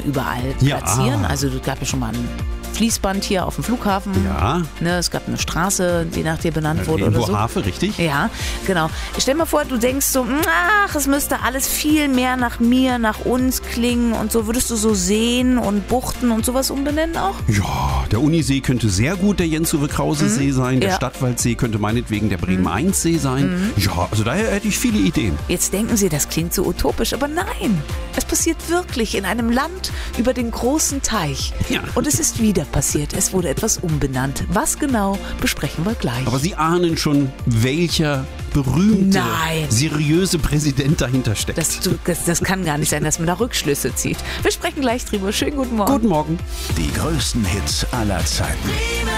überall Ja. platzieren. Also es gab ja schon mal ein Fließband hier auf dem Flughafen. Ja. Ne, es gab eine Straße, die nach dir benannt wurde oder so. Hafe, richtig? Ja, genau. Stell dir mal vor, du denkst so, ach, es müsste alles viel mehr nach mir, nach uns klingen und so. Würdest du so Seen und Buchten und sowas umbenennen auch? Ja, der Unisee könnte sehr gut der Jens-Uwe-Krause-See sein. Der Ja. Stadtwaldsee könnte meinetwegen der Bremen-1-See sein. Ja, also daher hätte ich viele Ideen. Jetzt denken Sie, das klingt so utopisch, aber nein, es passiert wirklich in einem Land über den großen Teich. Ja. Und es ist wieder passiert, es wurde etwas umbenannt. Was genau, besprechen wir gleich. Aber Sie ahnen schon, welcher berühmte, Nein. seriöse Präsident dahinter steckt. Das kann gar nicht sein, dass man da Rückschlüsse zieht. Wir sprechen gleich drüber. Schönen guten Morgen. Guten Morgen. Die größten Hits aller Zeiten.